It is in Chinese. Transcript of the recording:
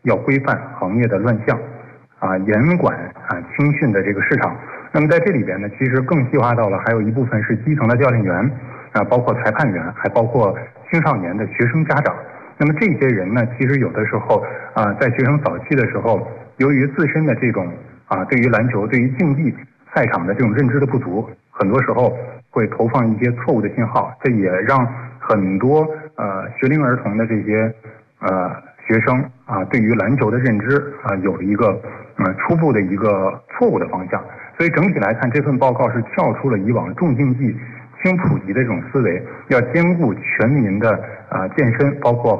要规范行业的乱象，严管青训的这个市场。那么在这里边呢，其实更细化到了还有一部分是基层的教练员，包括裁判员，还包括青少年的学生家长。那么这些人呢，其实有的时候在学生早期的时候，由于自身的这种对于篮球、对于竞技赛场的这种认知的不足，很多时候会投放一些错误的信号，这也让很多学龄儿童的这些学生对于篮球的认知有了一个初步的一个错误的方向。所以整体来看，这份报告是跳出了以往重竞技轻普及的这种思维，要兼顾全民的健身，包括